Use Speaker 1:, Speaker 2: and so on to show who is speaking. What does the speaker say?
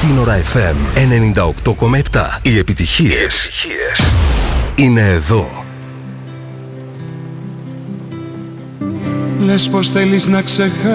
Speaker 1: Σύνορα FM 98,7. Οι επιτυχίες είναι εδώ.
Speaker 2: Λες πως θέλεις να ξεχάσεις